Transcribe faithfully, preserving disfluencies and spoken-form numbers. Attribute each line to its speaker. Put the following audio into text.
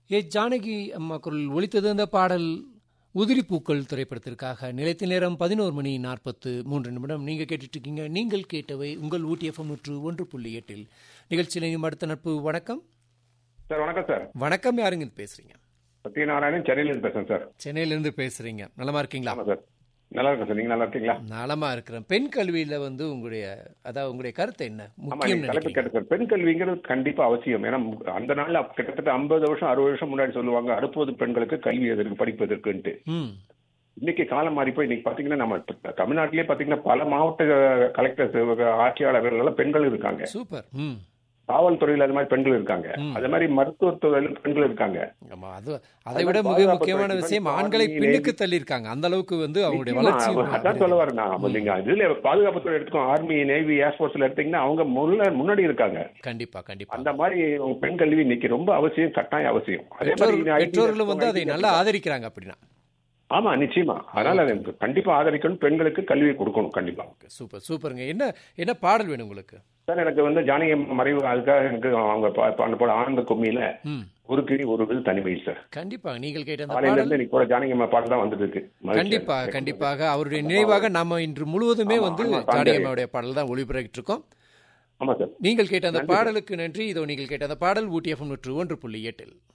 Speaker 1: ஏ ஜானகி அம்மா குரல் ஒலித்தது அந்த பாடல் உதிரி பூக்கள் திரைப்படத்திற்காக. நிலைத்த நேரம் பதினோரு மணி நாற்பத்து மூன்று நிமிடம். நீங்கள் கேட்டுட்டு இருக்கீங்க நீங்கள் கேட்டவை உங்கள் ஊட்டி எஃப்எம் நூற்று ஒன்று புள்ளி எட்டில். நிகழ்ச்சியிலையும் அடுத்த நட்பு. வணக்கம்
Speaker 2: சார். வணக்கம் சார்.
Speaker 1: வணக்கம். யாருங்க பேசுறீங்க?
Speaker 2: சத்யநாராயணன், சென்னையிலிருந்து பேசுறேன் சார்.
Speaker 1: சென்னையிலிருந்து பேசுறீங்க. நலமா இருக்கீங்களா?
Speaker 2: ஆமா சார், நல்லா இருக்கேன் சார். நீங்க நல்லா இருக்கீங்களா?
Speaker 1: நலமா இருக்கிறேன். பெண் கல்வியில வந்து உங்களுடைய அதாவது உங்களுடைய கருத்து என்ன? முக்கியம்
Speaker 2: சார், பெண் கல்விங்கிறது கண்டிப்பா அவசியம். ஏன்னா அந்த நாள்ல கிட்டத்தட்ட ஐம்பது வருஷம் அறுபது வருஷம் முன்னாடி சொல்லுவாங்க அறுபது பெண்களுக்கு கல்வி எதற்கு படிப்பதற்குன்ட்டு. இன்னைக்கு காலம் மாறி போய் இன்னைக்கு பாத்தீங்கன்னா நம்ம தமிழ்நாட்டிலேயே பாத்தீங்கன்னா பல மாவட்ட கலெக்டர்ஸ், ஆட்சியாளர்கள் எல்லாம் பெண்கள் இருக்காங்க.
Speaker 1: சூப்பர்.
Speaker 2: காவல்துறையில் அது மாதிரி பெண்கள் இருக்காங்க. அதே மாதிரி மருத்துவத்துறையில் பெண்கள் இருக்காங்க.
Speaker 1: அதை விட மிக முக்கியமான விஷயம் ஆண்களை பின்னுக்கு தள்ளி இருக்காங்க. அந்த அளவுக்கு வந்து அவங்களுடைய வளர்ச்சி.
Speaker 2: அதான் சொல்ல வரேன் நான். நீங்க இதுல பாதுகாப்புத்துறை எடுத்துக்கோ, ஆர்மி, நேவி, ஏர்போர்ஸ்ல எடுத்தீங்கன்னா அவங்க முன்னாடி இருக்காங்க.
Speaker 1: கண்டிப்பா கண்டிப்பா.
Speaker 2: அந்த மாதிரி பெண் கல்வி இன்னைக்கு ரொம்ப அவசியம், கட்டாயம் அவசியம். அதே மாதிரி
Speaker 1: பெற்றோர்களும் வந்து அதை நல்லா ஆதரிக்கிறாங்க அப்படின்னா.
Speaker 2: ஆமா, நிச்சயமா. அதனால கண்டிப்பா ஆதரிக்கணும், பெண்களுக்கு கல்வியை கொடுக்கணும் கண்டிப்பா.
Speaker 1: சூப்பர் சூப்பருங்க. என்ன என்ன பாடல் வேணும் உங்களுக்கு?
Speaker 2: சார், எனக்கு வந்து ஜானகி மறைவு, அதுக்காக எனக்கு அவங்க ஆனந்த கும்மியில ஒரு கிளி ஒரு விழு தனிமையில் சார்.
Speaker 1: கண்டிப்பா நீங்கள் கேட்ட
Speaker 2: பாடல் ஜானகி அம்மா பாடல் தான் வந்துட்டு இருக்கு.
Speaker 1: கண்டிப்பா கண்டிப்பாக அவருடைய நினைவாக நாம இன்று முழுவதுமே வந்து ஜானகி அம்மாவுடைய பாடல் தான் ஒளிபரப்பிட்டு இருக்கோம்.
Speaker 2: ஆமா சார்.
Speaker 1: நீங்கள் கேட்ட அந்த பாடலுக்கு நன்றி. இதோ நீங்கள் கேட்ட அந்த பாடல் ஊட்டி எஃப்எம் நூற்று ஒன்று புள்ளி எட்டில்.